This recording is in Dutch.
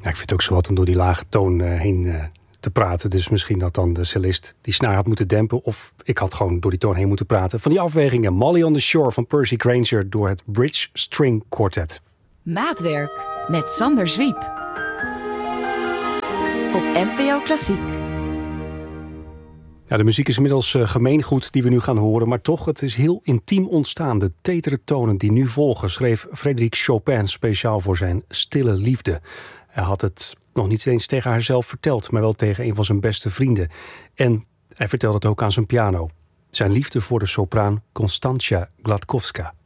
Ja, ik vind het ook zo wat om door die lage toon heen te praten. Dus misschien dat dan de cellist die snaar had moeten dempen. Of ik had gewoon door die toon heen moeten praten. Van die afwegingen. Molly on the Shore van Percy Grainger door het Bridge String Quartet. Maatwerk met Sander Zwiep. Op NPO Klassiek. Ja, de muziek is inmiddels gemeengoed die we nu gaan horen. Maar toch, het is heel intiem ontstaan. De tetere tonen die nu volgen schreef Frédéric Chopin speciaal voor zijn stille liefde. Hij had het nog niet eens tegen haarzelf verteld, maar wel tegen een van zijn beste vrienden. En hij vertelde het ook aan zijn piano. Zijn liefde voor de sopraan Konstancja Gladkowska.